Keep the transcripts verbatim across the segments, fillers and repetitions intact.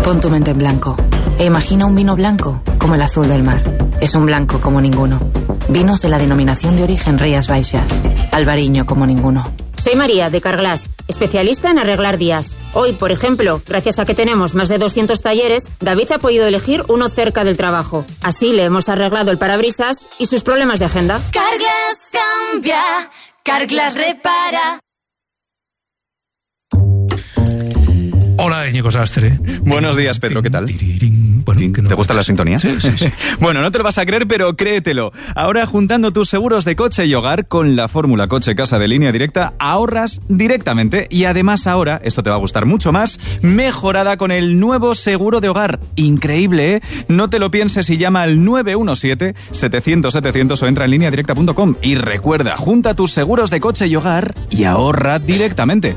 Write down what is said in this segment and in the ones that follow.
Pon tu mente en blanco e imagina un vino blanco como el azul del mar. Es un blanco como ninguno. Vinos de la denominación de origen Rías Baixas. Albariño como ninguno. Soy María, de Carglass, especialista en arreglar días. Hoy, por ejemplo, gracias a que tenemos más de doscientos talleres, David ha podido elegir uno cerca del trabajo. Así le hemos arreglado el parabrisas y sus problemas de agenda. Carglass cambia, Carglass repara. Hola, Íñigo Sastre. Buenos días, Pedro, ¿qué tal? Bueno, que no ¿Te gusta la sintonía? Sí, sí, sí. Bueno, no te lo vas a creer, pero créetelo. Ahora, juntando tus seguros de coche y hogar con la fórmula Coche Casa de Línea Directa, ahorras directamente. Y además ahora, esto te va a gustar mucho más, mejorada con el nuevo seguro de hogar. Increíble, ¿eh? No te lo pienses y llama al nueve uno siete, setecientos, setecientos o entra en línea directa punto com. Y recuerda, junta tus seguros de coche y hogar y ahorra directamente.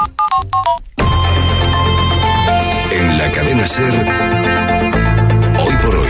En la cadena SER, Hoy por Hoy,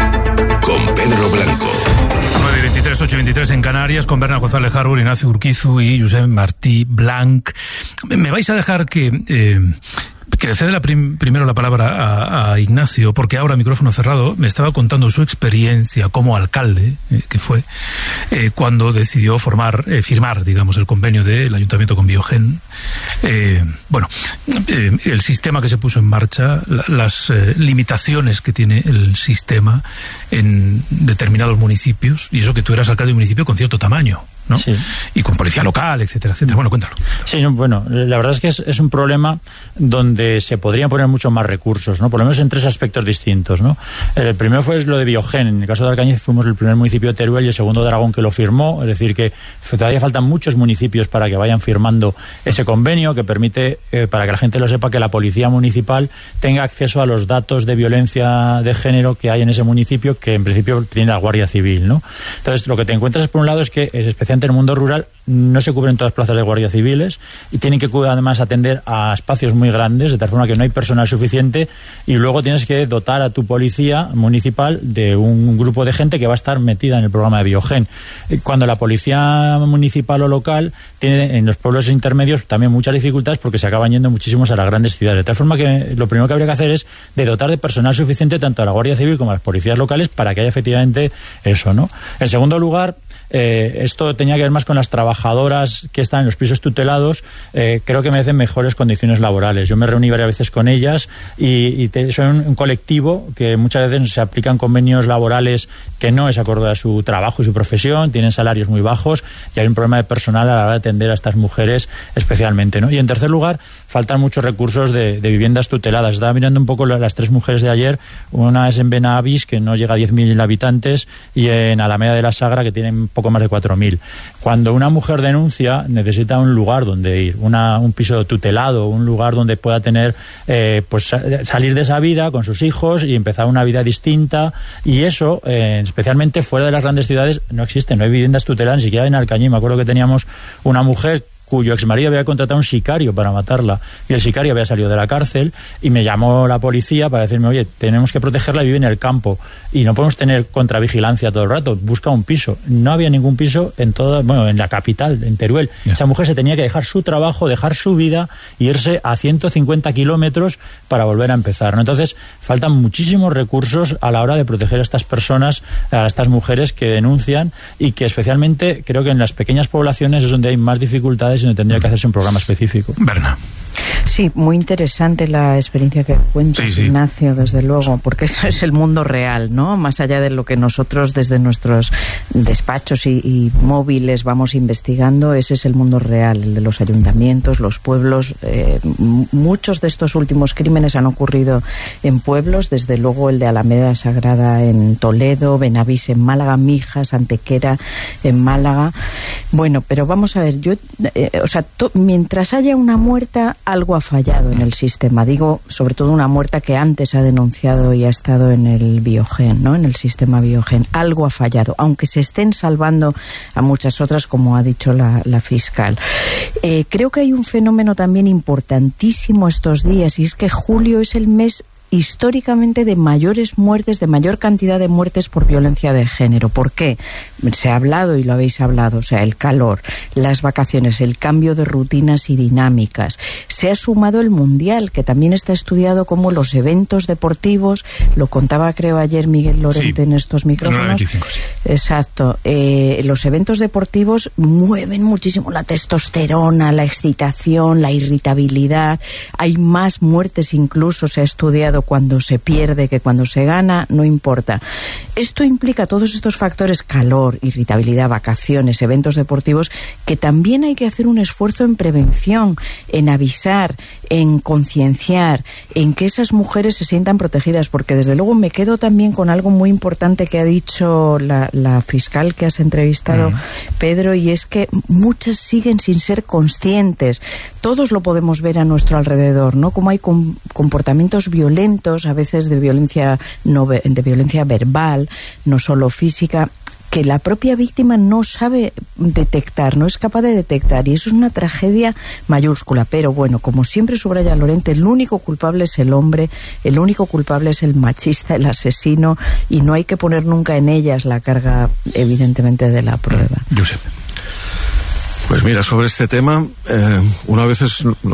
con Pedro Blanco. nueve veintitrés, ocho veintitrés en Canarias, con Bernardo González Harbour, Ignacio Urquizu y Josep Martí Blanc. Me vais a dejar que... Eh, que le cede la prim- primero la palabra a, a Ignacio, porque ahora, micrófono cerrado, me estaba contando su experiencia como alcalde, eh, que fue, eh, cuando decidió formar, eh, firmar, digamos, el convenio del Ayuntamiento con Biogen. Eh, bueno, eh, el sistema que se puso en marcha, la, las eh, limitaciones que tiene el sistema en determinados municipios, y eso que tú eras alcalde de un municipio con cierto tamaño, ¿no? Sí. Y con policía local, etcétera, etcétera. Bueno, cuéntalo. Sí, no, bueno, la verdad es que es, es un problema donde se podrían poner mucho más recursos, ¿no? Por lo menos en tres aspectos distintos, ¿no? El primero fue lo de Biogen. En el caso de Alcañiz fuimos el primer municipio de Teruel y el segundo de Aragón que lo firmó. Es decir, que todavía faltan muchos municipios para que vayan firmando ese convenio que permite, eh, para que la gente lo sepa, que la policía municipal tenga acceso a los datos de violencia de género que hay en ese municipio, que en principio tiene la Guardia Civil, ¿no? Entonces, lo que te encuentras por un lado es que, es especialmente en el mundo rural, no se cubren todas las plazas de guardia civiles y tienen que además atender a espacios muy grandes, de tal forma que no hay personal suficiente, y luego tienes que dotar a tu policía municipal de un grupo de gente que va a estar metida en el programa de Biogen. Cuando la policía municipal o local tiene en los pueblos intermedios también muchas dificultades porque se acaban yendo muchísimos a las grandes ciudades, de tal forma que lo primero que habría que hacer es de dotar de personal suficiente tanto a la Guardia Civil como a las policías locales para que haya efectivamente eso, ¿no? En segundo lugar, Eh, esto tenía que ver más con las trabajadoras que están en los pisos tutelados. Eh, creo que merecen mejores condiciones laborales. Yo me reuní varias veces con ellas y, y te, son un colectivo que muchas veces se aplican convenios laborales que no es acorde a su trabajo y su profesión, tienen salarios muy bajos y hay un problema de personal a la hora de atender a estas mujeres especialmente, ¿no? Y en tercer lugar, faltan muchos recursos de, de viviendas tuteladas. Estaba mirando un poco las tres mujeres de ayer. Una es en Benavis, que no llega a diez mil habitantes, y en Alameda de la Sagra, que tienen poco más de cuatro mil. Cuando una mujer denuncia, necesita un lugar donde ir, una, un piso tutelado, un lugar donde pueda tener, eh, pues salir de esa vida con sus hijos y empezar una vida distinta, y eso, eh, especialmente fuera de las grandes ciudades, no existe, no hay viviendas tuteladas, ni siquiera en Alcañiz. Me acuerdo que teníamos una mujer cuyo exmarido había contratado a un sicario para matarla, y el sicario había salido de la cárcel, y me llamó la policía para decirme, oye, tenemos que protegerla, vive en el campo y no podemos tener contravigilancia todo el rato, busca un piso. No había ningún piso en toda, bueno, en la capital, en Teruel. Yeah. Esa mujer se tenía que dejar su trabajo, dejar su vida e irse a ciento cincuenta kilómetros para volver a empezar, ¿no? Entonces, faltan muchísimos recursos a la hora de proteger a estas personas, a estas mujeres que denuncian, y que especialmente creo que en las pequeñas poblaciones es donde hay más dificultades y donde tendría que hacerse un programa específico. Berna. Sí, muy interesante la experiencia que cuentas, sí, sí. Ignacio, desde luego, porque eso es el mundo real, ¿no? Más allá de lo que nosotros desde nuestros despachos y, y móviles vamos investigando, ese es el mundo real, el de los ayuntamientos, los pueblos. Eh, muchos de estos últimos crímenes han ocurrido en pueblos, desde luego el de Alameda Sagrada en Toledo, Benavís en Málaga, Mijas, Antequera en Málaga. Bueno, pero vamos a ver, yo, eh, o sea, to, mientras haya una muerta, algo ha fallado en el sistema. Digo, sobre todo una muerta que antes ha denunciado y ha estado en el Biogen, ¿no? En el sistema Biogen. Algo ha fallado, aunque se estén salvando a muchas otras, como ha dicho la, la fiscal. Eh, creo que hay un fenómeno también importantísimo estos días, y es que julio es el mes históricamente de mayores muertes, de mayor cantidad de muertes por violencia de género. ¿Por qué? Se ha hablado y lo habéis hablado, o sea, el calor, las vacaciones, el cambio de rutinas y dinámicas. Se ha sumado el Mundial, que también está estudiado como los eventos deportivos, lo contaba creo ayer Miguel Lorente sí, en estos micrófonos. veinticinco, sí. Exacto. Eh, los eventos deportivos mueven muchísimo la testosterona, la excitación, la irritabilidad. Hay más muertes incluso, se ha estudiado cuando se pierde que cuando se gana, no importa. Esto implica todos estos factores, calor, irritabilidad, vacaciones, eventos deportivos, que también hay que hacer un esfuerzo en prevención, en avisar, en concienciar, en que esas mujeres se sientan protegidas, porque desde luego me quedo también con algo muy importante que ha dicho la, la fiscal que has entrevistado, uh-huh. Pedro, y es que muchas siguen sin ser conscientes. Todos lo podemos ver a nuestro alrededor, ¿no? Como hay com- comportamientos violentos, a veces de violencia, no, de violencia verbal, no solo física, que la propia víctima no sabe detectar, no es capaz de detectar, y eso es una tragedia mayúscula. Pero bueno, como siempre subraya Lorente, el único culpable es el hombre, el único culpable es el machista, el asesino, y no hay que poner nunca en ellas la carga, evidentemente, de la prueba. Josep. Pues mira, sobre este tema, eh, uno a veces no,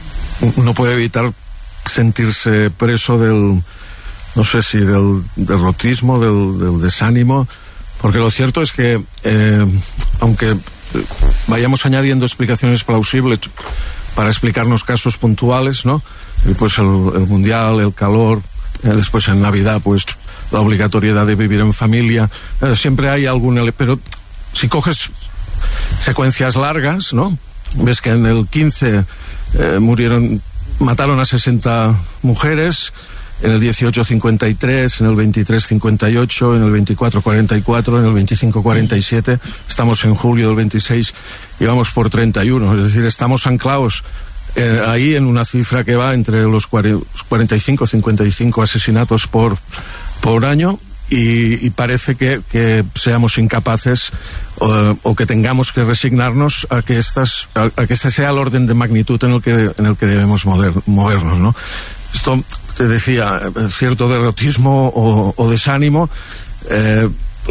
no puede evitar sentirse preso del, no sé si del derrotismo, del, del desánimo, porque lo cierto es que, eh, aunque vayamos añadiendo explicaciones plausibles para explicarnos casos puntuales, ¿no? Pues el, el mundial, el calor, eh, después en Navidad, pues la obligatoriedad de vivir en familia, eh, siempre hay algún... Pero si coges secuencias largas, ¿no? Ves que en el quince eh, murieron, mataron a sesenta mujeres, en el dieciocho cincuenta y tres, en el veintitrés cincuenta y ocho, en el veinticuatro cuarenta y cuatro, en el veinticinco cuarenta y siete, estamos en julio del veintiséis y vamos por treinta y uno, es decir, estamos anclados eh, ahí en una cifra que va entre los cuarenta y cinco cincuenta y cinco asesinatos por, por año, y, y parece que, que seamos incapaces o, o que tengamos que resignarnos a que estas, a, a que este sea el orden de magnitud en el que, en el que debemos mover, movernos, ¿no? Esto te decía, cierto derrotismo o, o desánimo, eh,